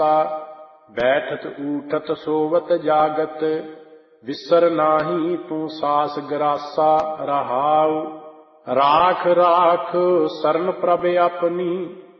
ਬੈਠਤ ਊਠਤ ਸੋਵਤ ਜਾਗਤ, ਵਿਸਰ ਨਾਹੀ ਤੂੰ ਸਾਸ ਗਰਾਸਾ। ਰਹਾਉ ਰਾਖ ਰਾਖ ਸਰਨ ਪ੍ਰਭ ਆਪਣੀ,